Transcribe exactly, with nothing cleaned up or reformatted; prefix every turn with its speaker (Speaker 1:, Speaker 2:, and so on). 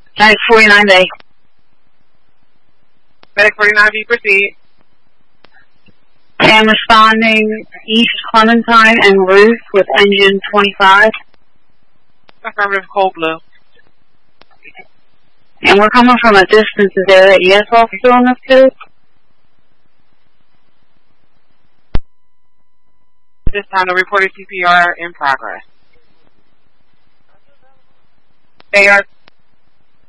Speaker 1: Medic forty-nine B.
Speaker 2: Medic forty-nine B, proceed.
Speaker 1: I'm responding East Clementine and Ruth with engine twenty-five.
Speaker 2: Affirmative, Cold Blue.
Speaker 1: And we're coming from a distance. Is there an E S officer on this too?
Speaker 2: At this time, the reported C P R in progress. They are